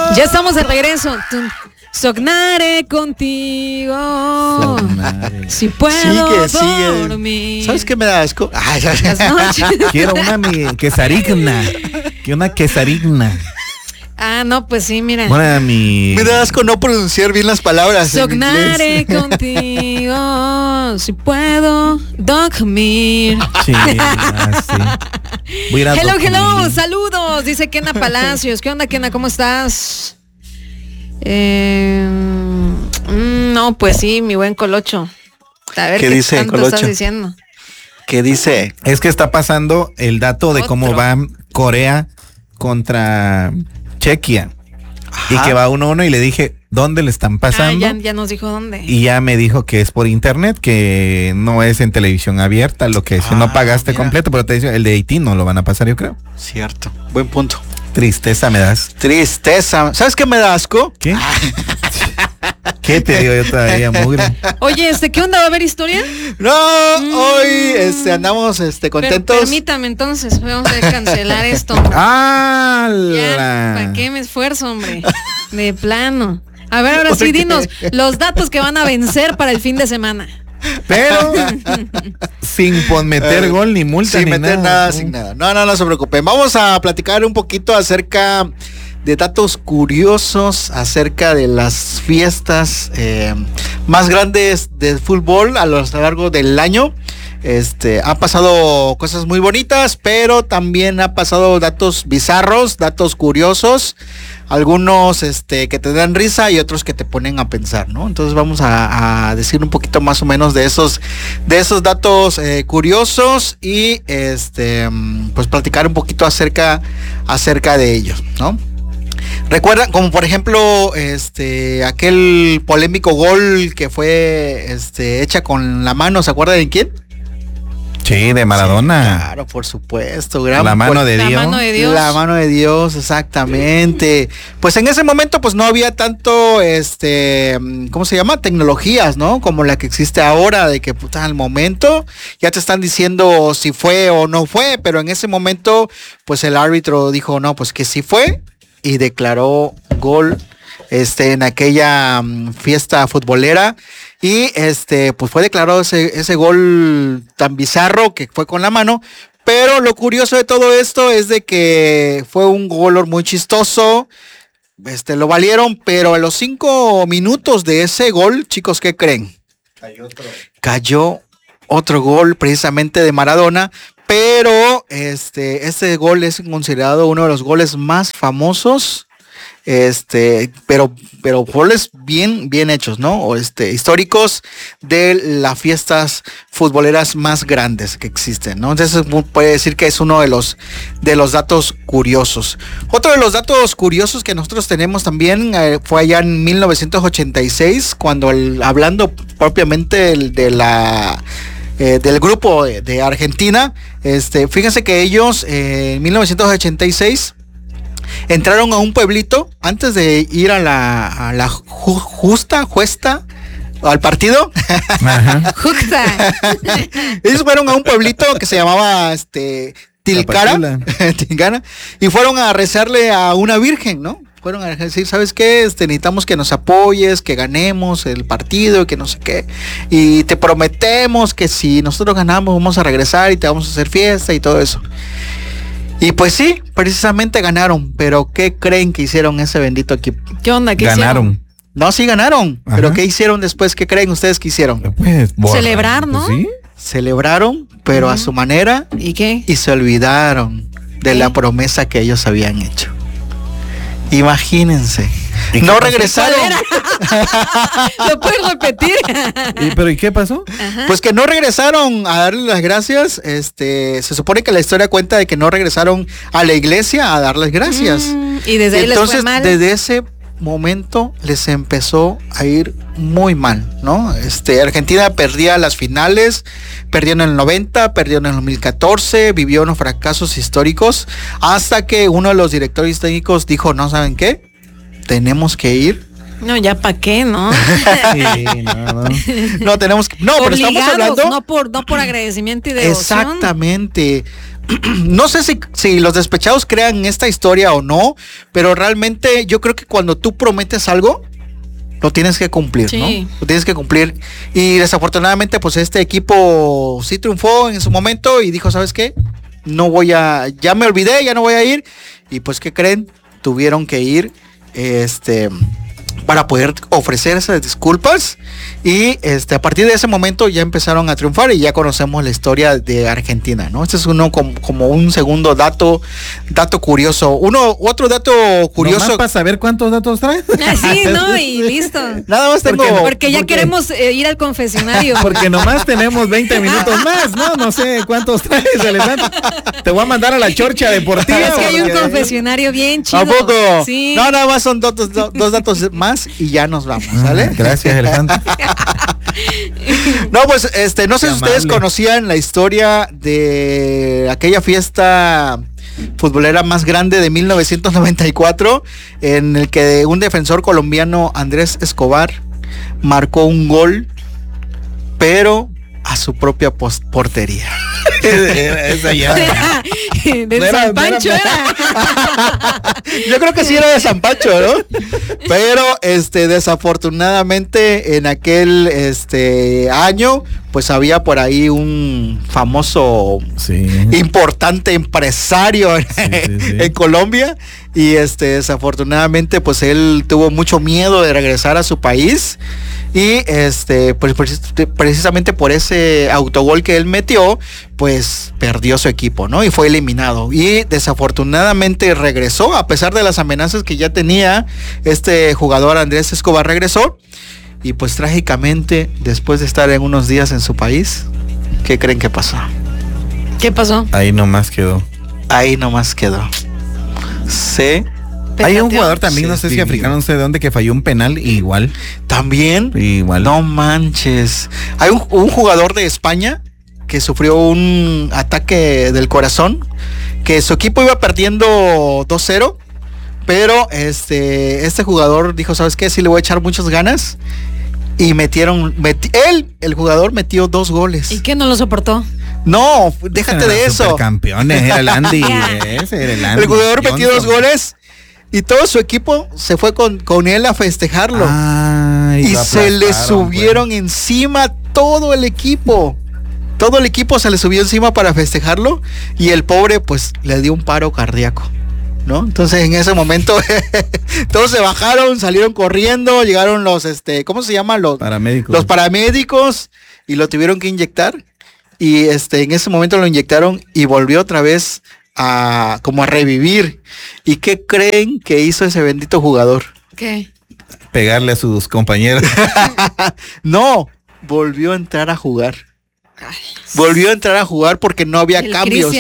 Ya estamos de regreso. Sognare contigo. Sognare. Si puedo dormir. ¿Sabes qué me da asco? Quiero una quesarigna. Quiero una quesarigna. Ah, no, pues sí, mira. Bueno, me da asco no pronunciar bien las palabras. Sognare contigo. Si puedo dormir. Sí, Voy a ir a hello, saludos. Dice Kena Palacios. ¿Qué onda, Kena? ¿Cómo estás? No, pues sí, mi buen Colocho. A ver, ¿qué dice tanto Colocho? Estás diciendo? ¿Qué dice? Es que está pasando el dato de cómo va Corea contra Chequia. Ajá. Y que va 1-1 y le dije, ¿dónde le están pasando? Ya nos dijo dónde. Y ya me dijo que es por internet, que no es en televisión abierta, lo que si no pagaste completo, pero te dice, el de Haití no lo van a pasar, yo creo. Cierto, buen punto. Tristeza me das. Tristeza. ¿Sabes qué me da asco? ¿Qué? ¿Qué te digo yo todavía, mugre? Oye, ¿qué onda? ¿Va a haber historia? No, hoy andamos contentos. Permítame entonces, vamos a cancelar esto. ¿Para qué me esfuerzo, hombre? De plano. A ver, ahora sí, dinos los datos que van a vencer para el fin de semana. Pero sin meter gol ni multa sin ni meter nada, sin nada. No se preocupen. Vamos a platicar un poquito acerca de datos curiosos acerca de las fiestas más grandes del fútbol a lo largo del año. Han pasado cosas muy bonitas, pero también ha pasado datos bizarros, datos curiosos, algunos que te dan risa y otros que te ponen a pensar, ¿no? Entonces vamos a decir un poquito más o menos de esos datos curiosos y pues platicar un poquito acerca de ellos, ¿no? Recuerdan, como por ejemplo, aquel polémico gol que fue hecha con la mano, ¿se acuerdan de quién? Sí, de Maradona. Sí, claro, por supuesto. La mano de Dios. La mano de Dios, exactamente. Pues en ese momento pues no había tanto, ¿cómo se llama? Tecnologías, ¿no? Como la que existe ahora, de que pues, al momento ya te están diciendo si fue o no fue, pero en ese momento pues el árbitro dijo, no, pues que sí fue y declaró gol en aquella fiesta futbolera. Y pues fue declarado ese gol tan bizarro que fue con la mano. Pero lo curioso de todo esto es de que fue un gol muy chistoso. Lo valieron, pero a los 5 minutos de ese gol, chicos, ¿qué creen? Cayó otro gol precisamente de Maradona. Pero este gol es considerado uno de los goles más famosos. Pero goles bien hechos, ¿no? O históricos de las fiestas futboleras más grandes que existen, ¿no? Entonces puede decir que es uno de los datos curiosos. Otro de los datos curiosos que nosotros tenemos también fue allá en 1986, cuando hablando propiamente del grupo de Argentina, fíjense que ellos en 1986 entraron a un pueblito antes de ir a la justa al partido. Justa. Ellos fueron a un pueblito que se llamaba Tilcara, y fueron a rezarle a una virgen, ¿no? Fueron a decir, ¿sabes qué? Necesitamos que nos apoyes, que ganemos el partido, que no sé qué. Y te prometemos que si nosotros ganamos vamos a regresar y te vamos a hacer fiesta y todo eso. Y pues sí, precisamente ganaron, pero ¿qué creen que hicieron ese bendito equipo? ¿Qué onda? ¿Qué ganaron? hicieron? No, sí ganaron, Ajá. Pero ¿qué hicieron después? ¿Qué creen ustedes que hicieron? Pues, celebrar, ¿no? Pues, ¿sí? Celebraron, pero a su manera. ¿Y qué? Y se olvidaron de la promesa que ellos habían hecho. Imagínense. No regresaron. ¿Lo puedes repetir? ¿Pero y qué pasó? Ajá. Pues que no regresaron a darle las gracias. Se supone que la historia cuenta de que no regresaron a la iglesia a dar las gracias. Y desde ahí entonces, les fue mal. desde ese momento les empezó a ir muy mal, ¿no? Argentina perdía las finales, perdió en el 90, perdió en el 2014, vivió unos fracasos históricos, hasta que uno de los directores técnicos dijo, no, ¿saben qué? Tenemos que ir. No, ya para qué, ¿no? Sí, no tenemos que. No, pero estamos hablando. No por agradecimiento y devoción. Exactamente. no sé si los despechados crean esta historia o no, pero realmente yo creo que cuando tú prometes algo, lo tienes que cumplir, ¿no? Lo tienes que cumplir. Y desafortunadamente, pues este equipo sí triunfó en su momento y dijo, ¿sabes qué? Ya me olvidé, ya no voy a ir. Y pues, ¿qué creen? Tuvieron que ir, para poder ofrecer esas disculpas y a partir de ese momento ya empezaron a triunfar y ya conocemos la historia de Argentina, ¿no? Este es uno como un segundo dato curioso. Otro dato curioso. ¿Nomás para saber cuántos datos traes? Sí, no, y listo. Nada más tengo. Porque ya queremos ir al confesionario. Porque nomás tenemos 20 minutos más, ¿no? No sé cuántos traes, Alejandro. Te voy a mandar a la chorcha deportiva. Es que hay un confesionario bien chido. ¿A poco? Sí. No, nada más son dos datos más y ya nos vamos, ¿sale? Gracias, Alejandro. No, pues, no sé si ustedes conocían la historia de aquella fiesta futbolera más grande de 1994, en el que un defensor colombiano, Andrés Escobar, marcó un gol, pero a su propia portería. Esa ya. De San Pancho era. Yo creo que sí era de San Pancho, ¿no? Pero desafortunadamente en aquel año pues había por ahí un famoso importante empresario en Colombia y desafortunadamente pues él tuvo mucho miedo de regresar a su país y pues precisamente por ese autogol que él metió pues perdió su equipo, ¿no? Y fue eliminado y desafortunadamente regresó a pesar de las amenazas que ya tenía este jugador. Andrés Escobar regresó y pues trágicamente después de estar en unos días en su país, ¿qué creen que pasó? ¿Qué pasó? Ahí nomás quedó. Hay un jugador también, no sé si africano, no sé de dónde, que falló un penal igual. ¿También? Igual. No manches. Hay un jugador de España que sufrió un ataque del corazón, que su equipo iba perdiendo 2-0, pero este jugador dijo, ¿sabes qué? Sí le voy a echar muchas ganas. Y el jugador metió 2 goles. ¿Y qué, no lo soportó? No, déjate de eso. Campeones, era el Andy. El jugador metió 2 goles. Y todo su equipo se fue con él a festejarlo. Y se le subieron encima todo el equipo. Todo el equipo se le subió encima para festejarlo. Y el pobre pues le dio un paro cardíaco, ¿no? Entonces en ese momento todos se bajaron, salieron corriendo, llegaron los ¿cómo se llama? Los paramédicos y lo tuvieron que inyectar. Y en ese momento lo inyectaron y volvió otra vez a revivir. ¿Y qué creen que hizo ese bendito jugador? ¿Qué? Pegarle a sus compañeros. No, volvió a entrar a jugar. Volvió a entrar a jugar porque no había cambios.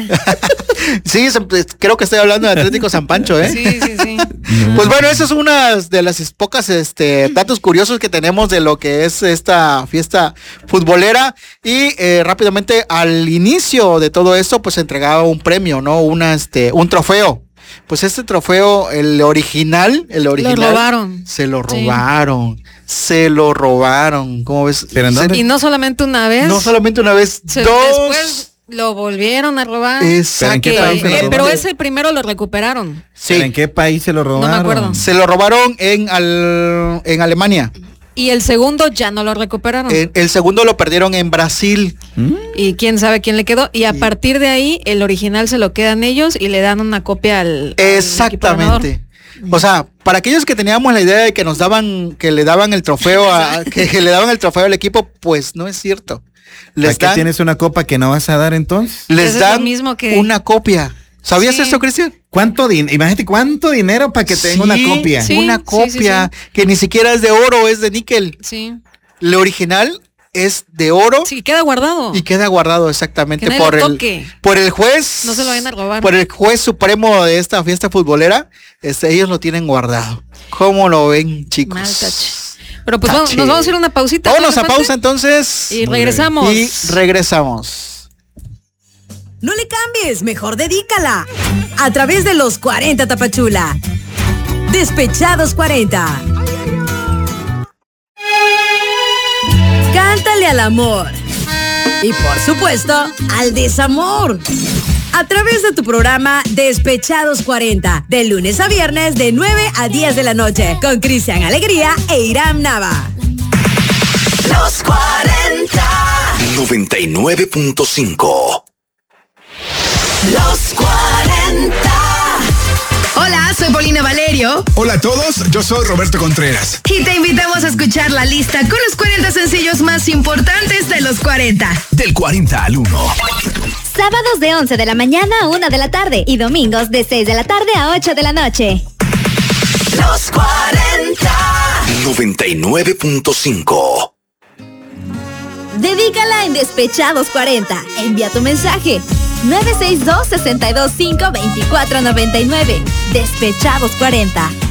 Sí, creo que estoy hablando de Atlético San Pancho, ¿eh? Sí. Pues bueno, esa es una de las pocas datos curiosos que tenemos de lo que es esta fiesta futbolera. Y rápidamente, al inicio de todo esto, pues se entregaba un premio, ¿no? Un trofeo. Pues este trofeo, el original. Lo robaron. Se lo robaron. Sí. Se lo robaron. ¿Cómo ves? Y no solamente una vez. Dos. Después lo volvieron a robar. Exacto. Pero ese primero lo recuperaron. Sí. ¿Pero en qué país se lo robaron? No me acuerdo. Se lo robaron en Alemania. Y el segundo ya no lo recuperaron. El segundo lo perdieron en Brasil. Y quién sabe quién le quedó. Y a partir de ahí, el original se lo quedan ellos y le dan una copia al Exactamente. O sea, para aquellos que teníamos la idea de que le daban el trofeo que le daban el trofeo al equipo, pues no es cierto. ¿Aquí tienes una copa que no vas a dar entonces? Les dan una copia. ¿Sabías eso, Cristian? Imagínate cuánto dinero para que tenga una copia. Sí, una copia que ni siquiera es de oro, es de níquel. Sí. Lo original es de oro. Sí, queda guardado. Y queda guardado exactamente por el juez. No se lo vayan a robar. Por el juez supremo de esta fiesta futbolera, ellos lo tienen guardado. ¿Cómo lo ven, chicos? Mal touch. Pero pues nos vamos a hacer una pausita. Vámonos a pausa entonces. Y regresamos. No le cambies, mejor dedícala. A través de los 40 Tapachula. Despechados 40. Cántale al amor. Y por supuesto, al desamor. a través de tu programa Despechados 40, de lunes a viernes de 9 a 10 de la noche, con Cristian Alegría e Iram Nava. Los 40 99.5. Los 40. Hola, soy Paulina Valerio. Hola a todos, yo soy Roberto Contreras. Y te invitamos a escuchar la lista con los 40 sencillos más importantes de los 40. Del 40 al 1. Sábados de 11 de la mañana a 1 de la tarde y domingos de 6 de la tarde a 8 de la noche. Los 40 99.5. Dedícala en Despechados 40. Envía tu mensaje 962-625-2499. Despechados 40.